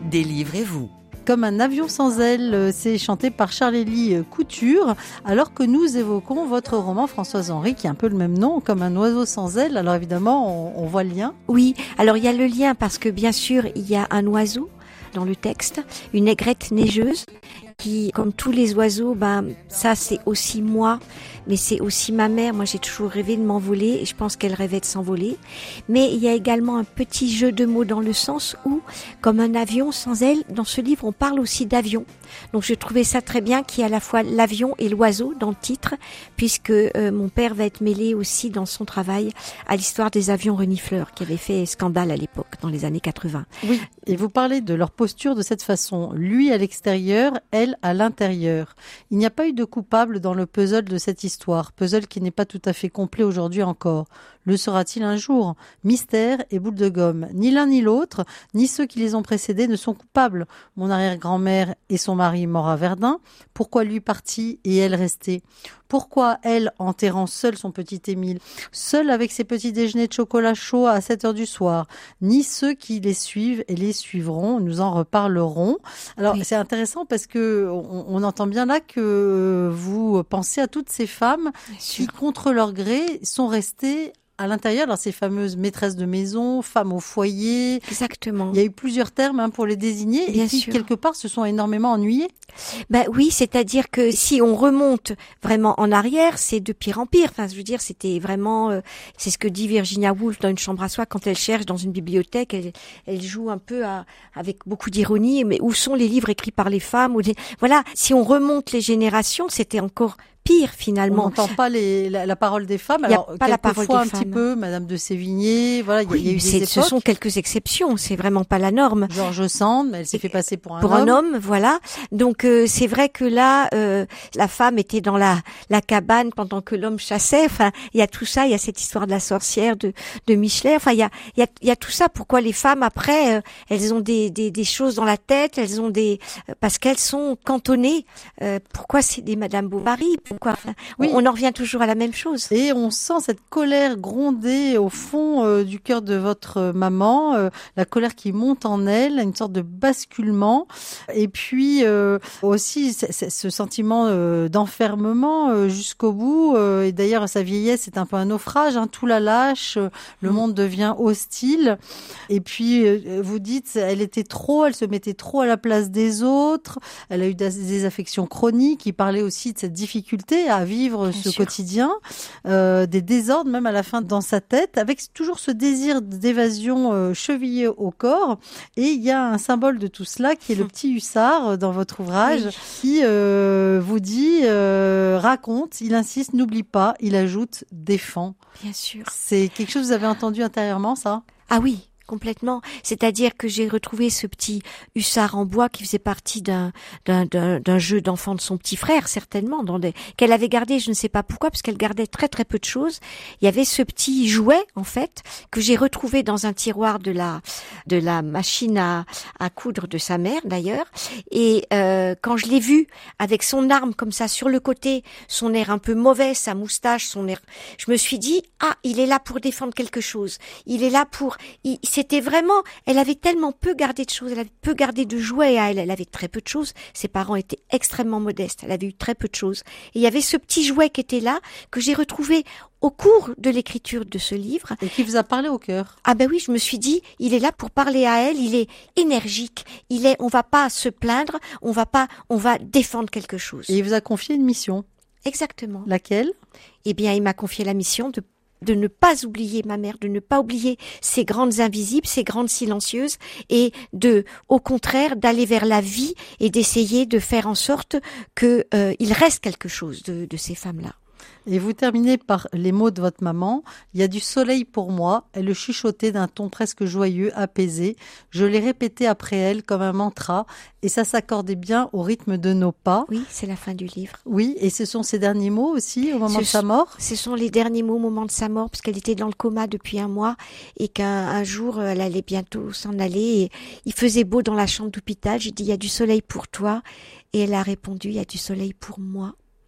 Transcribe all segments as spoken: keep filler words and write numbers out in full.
Délivrez-vous. Comme un avion sans ailes, c'est chanté par Charlélie Couture, alors que nous évoquons votre roman, Françoise Henry, qui a un peu le même nom, Comme un oiseau sans ailes. Alors évidemment, on, on voit le lien. Oui, alors il y a le lien parce que bien sûr, il y a un oiseau dans le texte, une aigrette neigeuse, qui, comme tous les oiseaux, ben, ça c'est aussi moi, mais c'est aussi ma mère. Moi j'ai toujours rêvé de m'envoler et je pense qu'elle rêvait de s'envoler. Mais il y a également un petit jeu de mots dans le sens où, comme un avion sans ailes, dans ce livre on parle aussi d'avion. Donc je trouvais ça très bien qu'il y ait à la fois l'avion et l'oiseau dans le titre, puisque euh, mon père va être mêlé aussi dans son travail à l'histoire des avions renifleurs qui avaient fait scandale à l'époque, dans les années quatre-vingts. Oui, et vous parlez de leur posture de cette façon, lui à l'extérieur, elle à l'intérieur. Il n'y a pas eu de coupable dans le puzzle de cette histoire, puzzle qui n'est pas tout à fait complet aujourd'hui encore. Le sera-t-il un jour? Mystère et boule de gomme. Ni l'un ni l'autre, ni ceux qui les ont précédés ne sont coupables. Mon arrière-grand-mère et son mari mort à Verdun. Pourquoi lui parti et elle restée? Pourquoi elle enterrant seule son petit Émile, seule avec ses petits déjeuners de chocolat chaud à sept heures du soir? Ni ceux qui les suivent et les suivront, nous en reparlerons. Alors oui. C'est intéressant parce que on, on entend bien là que vous pensez à toutes ces femmes qui, contre leur gré, sont restées à l'intérieur, alors ces fameuses maîtresses de maison, femmes au foyer. Exactement. Il y a eu plusieurs termes hein, pour les désigner Bien et qui, sûr. quelque part, se sont énormément ennuyées. Ben oui, c'est-à-dire que si on remonte vraiment en arrière, c'est de pire en pire. Enfin, je veux dire, c'était vraiment, euh, c'est ce que dit Virginia Woolf dans Une chambre à soi quand elle cherche dans une bibliothèque. Elle, elle joue un peu à, avec beaucoup d'ironie. Mais où sont les livres écrits par les femmes ou les... Voilà. Si on remonte les générations, c'était encore pire finalement. On n'entend pas les, la, la parole des femmes. Il y a Alors, pas la parole des un femmes. petit peu, Madame de Sévigné, voilà, il oui, y a eu des époques. Ce sont quelques exceptions, c'est vraiment pas la norme. George Sand, mais elle s'est fait passer pour un pour homme. Pour un homme, voilà. Donc euh, c'est vrai que là, euh, la femme était dans la, la cabane pendant que l'homme chassait. Enfin, il y a tout ça, il y a cette histoire de la sorcière de, de Michelet. Enfin, il y a, il y a, il y a tout ça. Pourquoi les femmes après, euh, elles ont des, des, des choses dans la tête, elles ont des, parce qu'elles sont cantonnées. Euh, pourquoi c'est des Madame Bovary? Pourquoi? Enfin, oui. On, on en revient toujours à la même chose. Et on sent cette colère gronder au fond euh, du cœur de votre maman, euh, la colère qui monte en elle, une sorte de basculement. Et puis euh, aussi c- c- ce sentiment euh, d'enfermement euh, jusqu'au bout. Euh, et d'ailleurs, sa vieillesse, c'est un peu un naufrage. Hein, tout la lâche, euh, le mmh. monde devient hostile. Et puis, euh, vous dites, elle était trop, elle se mettait trop à la place des autres. Elle a eu des, des affections chroniques. Il parlait aussi de cette difficulté à vivre Bien ce sûr. quotidien, euh, des désordres même à la fin dans sa tête, avec toujours ce désir d'évasion euh, chevillé au corps. Et il y a un symbole de tout cela qui est le petit hussard dans votre ouvrage, oui. qui euh, vous dit, euh, raconte, il insiste, n'oublie pas, il ajoute, défend. Bien sûr. C'est quelque chose que vous avez entendu intérieurement, ça? Ah oui. Complètement. C'est-à-dire que j'ai retrouvé ce petit hussard en bois qui faisait partie d'un, d'un, d'un, d'un jeu d'enfant de son petit frère, certainement, dans des, qu'elle avait gardé, je ne sais pas pourquoi, parce qu'elle gardait très très peu de choses. Il y avait ce petit jouet, en fait, que j'ai retrouvé dans un tiroir de la, de la machine à, à coudre de sa mère, d'ailleurs. Et, euh, quand je l'ai vu, avec son arme comme ça sur le côté, son air un peu mauvais, sa moustache, son air, je me suis dit, ah, il est là pour défendre quelque chose. Il est là pour, il, C'était vraiment, elle avait tellement peu gardé de choses, elle avait peu gardé de jouets à elle, elle avait très peu de choses, ses parents étaient extrêmement modestes, elle avait eu très peu de choses. Et il y avait ce petit jouet qui était là, que j'ai retrouvé au cours de l'écriture de ce livre. Et qui vous a parlé au cœur. Ah ben oui, je me suis dit, il est là pour parler à elle, il est énergique, il est, on va pas se plaindre, on va pas, on va défendre quelque chose. Et il vous a confié une mission. Exactement. Laquelle? Eh bien, il m'a confié la mission de de ne pas oublier ma mère, de ne pas oublier ces grandes invisibles, ces grandes silencieuses, et de, au contraire, d'aller vers la vie et d'essayer de faire en sorte que euh, il reste quelque chose de, de ces femmes-là. Et vous terminez par les mots de votre maman. Il y a du soleil pour moi. Elle le chuchotait d'un ton presque joyeux, apaisé. Je l'ai répété après elle comme un mantra. Et ça s'accordait bien au rythme de nos pas. Oui, c'est la fin du livre. Oui, et ce sont ses derniers mots aussi au moment ce de sa mort. Ce sont les derniers mots au moment de sa mort, parce qu'elle était dans le coma depuis un mois et qu'un un jour, elle allait bientôt s'en aller. Et il faisait beau dans la chambre d'hôpital. J'ai dit, il y a du soleil pour toi. Et elle a répondu, il y a du soleil pour moi.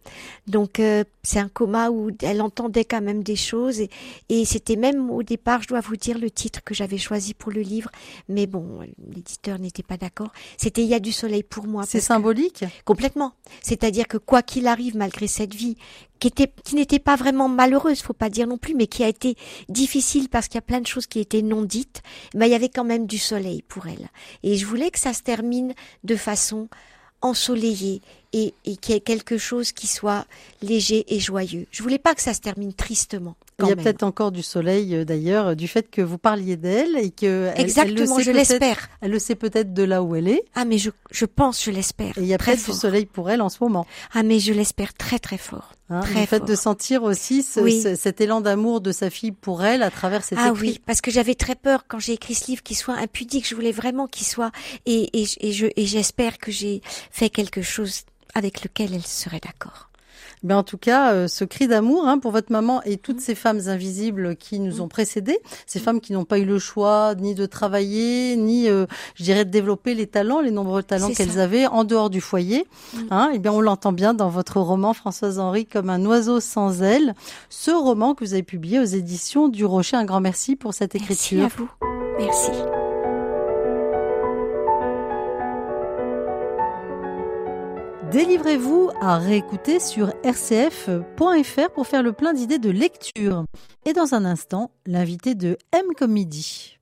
Donc euh, c'est un coma où elle entendait quand même des choses et, et c'était même au départ, je dois vous dire, le titre que j'avais choisi pour le livre, mais bon, l'éditeur n'était pas d'accord. C'était Il y a du soleil pour moi. C'est symbolique ? Que, complètement. C'est-à-dire que quoi qu'il arrive, malgré cette vie qui était, qui n'était pas vraiment malheureuse, faut pas dire non plus, mais qui a été difficile parce qu'il y a plein de choses qui étaient non dites, mais il y avait quand même du soleil pour elle. Et je voulais que ça se termine de façon ensoleillée et, et qu'il y ait quelque chose qui soit léger et joyeux. Je voulais pas que ça se termine tristement. Il y a même. peut-être encore du soleil d'ailleurs, du fait que vous parliez d'elle et que exactement, elle, elle le je l'espère. Elle le sait peut-être de là où elle est. Ah mais je je pense, je l'espère. Et il y a peut-être du soleil pour elle en ce moment. Ah mais je l'espère très très fort. Hein, très le fait fort. de sentir aussi ce, oui. ce, cet élan d'amour de sa fille pour elle à travers cet ah écrit. Ah oui, parce que j'avais très peur quand j'ai écrit ce livre qu'il soit impudique. Je voulais vraiment qu'il soit et et et je et j'espère que j'ai fait quelque chose avec lequel elle serait d'accord. Mais en tout cas, euh, ce cri d'amour hein, pour votre maman et toutes ces femmes invisibles qui nous ont précédées, ces femmes qui n'ont pas eu le choix ni de travailler, ni, euh, je dirais, de développer les talents, les nombreux talents C'est qu'elles ça. avaient en dehors du foyer. Mm. Hein, et bien, on l'entend bien dans votre roman, Françoise Henry, comme un oiseau sans aile. Ce roman que vous avez publié aux éditions du Rocher. Un grand merci pour cette écriture. Merci à vous. Merci. Délivrez-vous à réécouter sur r c f point f r pour faire le plein d'idées de lecture. Et dans un instant, l'invité de M comme midi.